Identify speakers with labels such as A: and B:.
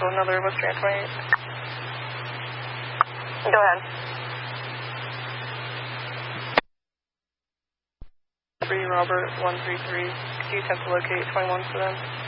A: cancel another Western 28.
B: Go ahead.
A: 3 Robert 133. Could you attempt to locate 21 for them?